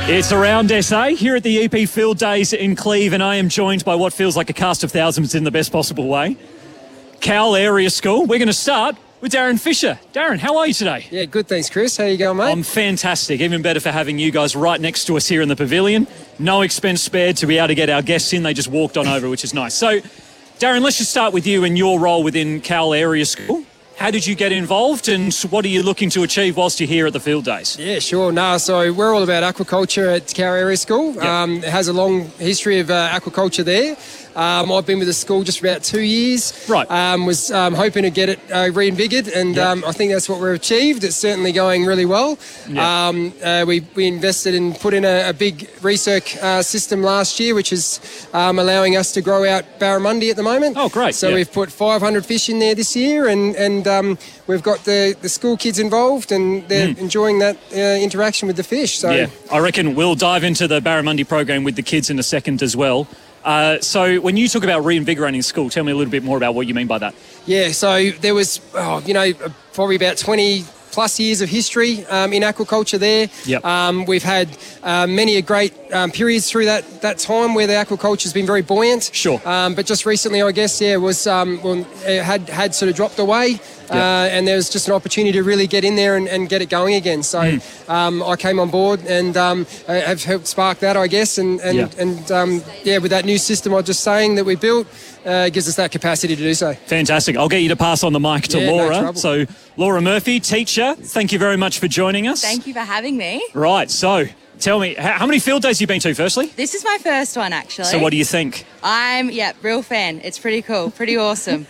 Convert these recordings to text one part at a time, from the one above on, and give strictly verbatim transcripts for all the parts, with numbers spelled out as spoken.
It's Around S A here at the E P Field Days in Cleve, and I am joined by what feels like a cast of thousands in the best possible way. Cowell Area School. We're going to start with Darren Fisher. Darren, how are you today? Yeah, good, thanks, Chris. How you going, mate? I'm fantastic. Even better for having you guys right next to us here in the pavilion. No expense spared to be able to get our guests in. They just walked on over, which is nice. So, Darren, let's just start with you and your role within Cowell Area School. How did you get involved, and what are you looking to achieve whilst you're here at the Field Days? Yeah, sure. No, so we're all about aquaculture at Cowell Area School. Yep. Um, it has a long history of uh, aquaculture there. Um, I've been with the school just about two years. Right. Um, was um, hoping to get it uh, reinvigorated, and Yep. um, I think that's what we've achieved. It's certainly going really well. Yep. Um, uh, we, we invested and put in a, a big research uh, system last year, which is um, allowing us to grow out barramundi at the moment. Oh, great. So Yep. we've put five hundred fish in there this year, and, and um, we've got the, the school kids involved, and they're Mm. enjoying that uh, interaction with the fish. So Yeah, I reckon we'll dive into the barramundi program with the kids in a second as well. Uh, so when you talk about reinvigorating school, tell me a little bit more about what you mean by that. Yeah, so there was, oh, you know, probably about twenty plus years of history um, in aquaculture there. Yep. Um, we've had uh, many a great um, periods through that, that time where the aquaculture has been very buoyant. Sure. Um, but just recently, I guess, yeah, was um, well, it had had sort of dropped away. Uh, and there was just an opportunity to really get in there and, and get it going again. So Mm. um, I came on board and um, I have helped spark that, I guess. And, and, Yeah. and um, yeah, with that new system I was just saying that we built, uh, gives us that capacity to do so. Fantastic. I'll get you to pass on the mic to Yeah, no Laura. trouble. So Laura Murphy, teacher, thank you very much for joining us. Thank you for having me. Right, so tell me, how, how many field days have you been to firstly? This is my first one, actually. So what do you think? I'm, yeah, real fan. It's pretty cool, pretty awesome.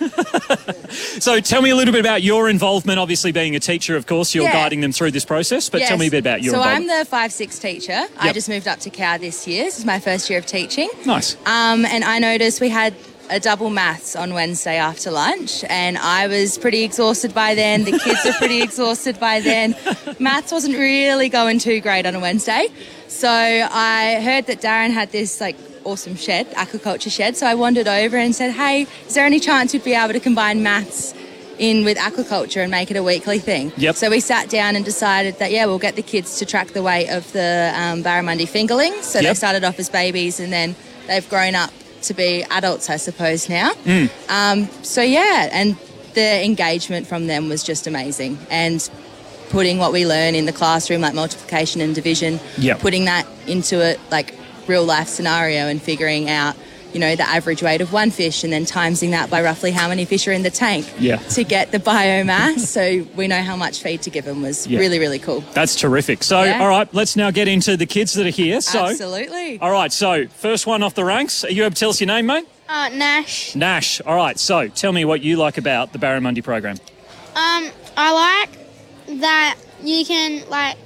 So tell me a little bit about your involvement, obviously being a teacher, of course, you're Yeah. guiding them through this process, but Yes. tell me a bit about your so involvement. I'm the five six teacher. I Yep. just moved up to Cow this year. This is my first year of teaching. Nice. Um, and I noticed we had a double maths on Wednesday after lunch, and I was pretty exhausted by then. The kids were pretty exhausted by then. Maths wasn't really going too great on a Wednesday. So I heard that Darren had this like awesome shed, aquaculture shed. So I wandered over and said, hey, is there any chance we'd be able to combine maths in with aquaculture and make it a weekly thing? Yep. So we sat down and decided that, yeah, we'll get the kids to track the weight of the um, barramundi fingerlings. So Yep. they started off as babies and then they've grown up to be adults, I suppose, now. Mm. Um, so, yeah, and the engagement from them was just amazing. And putting what we learn in the classroom, like multiplication and division, Yep. putting that into a, like, real-life scenario and figuring out, you know, the average weight of one fish and then timesing that by roughly how many fish are in the tank Yeah. to get the biomass so we know how much feed to give them was Yeah. really, really cool. That's terrific. So, Yeah. all right, let's now get into the kids that are here. So, Absolutely. all right, so first one off the ranks. Are you able to tell us your name, mate? Uh, Nash. Nash. All right, so tell me what you like about the barramundi program. Um, I like that you can like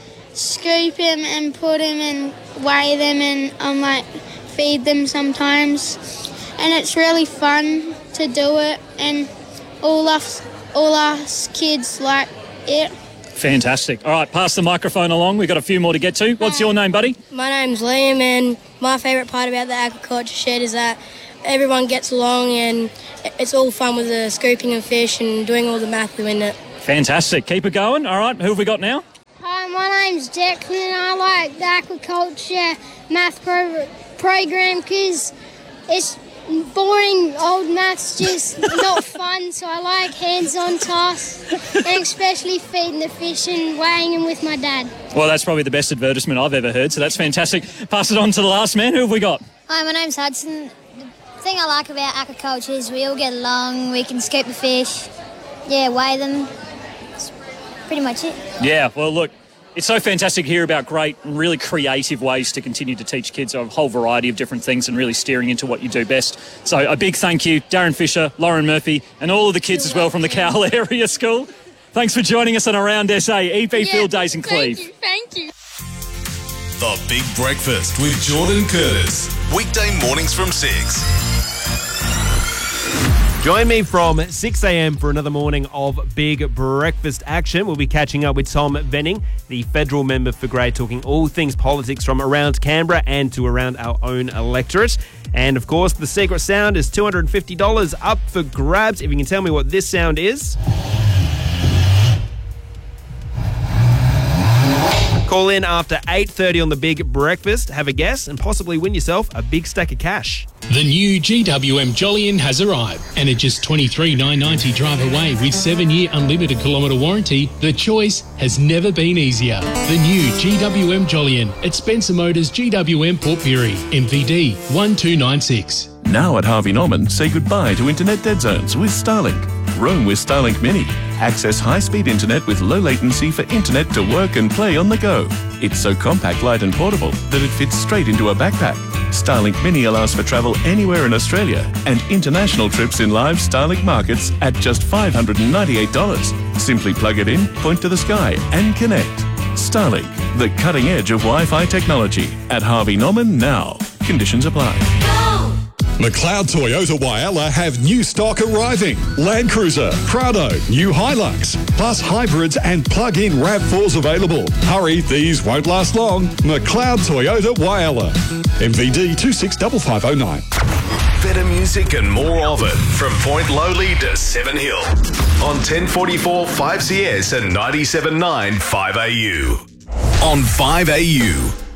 scoop him and put him and weigh them and um like feed them sometimes, and it's really fun to do it. And all us all us kids like it. Fantastic. All right, pass the microphone along. We've got a few more to get to. What's your name, buddy? My name's Liam, and my favourite part about the aquaculture shed is that everyone gets along and it's all fun with the scooping of fish and doing all the math in it. Fantastic. Keep it going. All right, who have we got now? Hi, my name's Declan, and I like the aquaculture math pro- program because it's boring old maths, just not fun. So I like hands-on tasks, and especially feeding the fish and weighing them with my dad. Well, that's probably the best advertisement I've ever heard, so that's fantastic. Pass it on to the last man. Who have we got? Hi, my name's Hudson. The thing I like about aquaculture is we all get along, we can scoop the fish, yeah, weigh them. That's pretty much it. Yeah, well, look, it's so fantastic to hear about great and really creative ways to continue to teach kids a whole variety of different things and really steering into what you do best. So a big thank you, Darren Fisher, Lauren Murphy, and all of the kids as well from the Cowell Area School. Thanks for joining us on Around S A, E P Yeah, Field Days in Cleve. Thank you, thank you. The Big Breakfast with Jordan Curtis. Weekday mornings from six. Join me from six a.m. for another morning of Big Breakfast action. We'll be catching up with Tom Venning, the federal member for Grey, talking all things politics from around Canberra and to around our own electorate. And, of course, the secret sound is two hundred fifty dollars up for grabs. If you can tell me what this sound is. Call in after eight thirty on the Big Breakfast, have a guess, and possibly win yourself a big stack of cash. The new G W M Jolyon has arrived, and at just twenty-three thousand nine hundred ninety dollars drive away with seven-year unlimited kilometre warranty, the choice has never been easier. The new G W M Jolyon at Spencer Motors G W M Port Pirie, M V D one two nine six. Now at Harvey Norman, say goodbye to internet dead zones with Starlink. Roam with Starlink Mini. Access high-speed internet with low latency for internet to work and play on the go. It's so compact, light and portable that it fits straight into a backpack. Starlink Mini allows for travel anywhere in Australia and international trips in live Starlink markets at just five hundred ninety-eight dollars. Simply plug it in, point to the sky and connect. Starlink, the cutting edge of Wi-Fi technology. At Harvey Norman now. Conditions apply. McLeod Toyota Whyalla have new stock arriving. Land Cruiser, Prado, new Hilux, plus hybrids and plug-in RAV fours available. Hurry, these won't last long. McLeod Toyota Whyalla. M V D two six five five oh nine. Better music and more of it from Point Lowly to Seven Hill on ten forty-four five C S and ninety-seven point nine five A U. On five A U.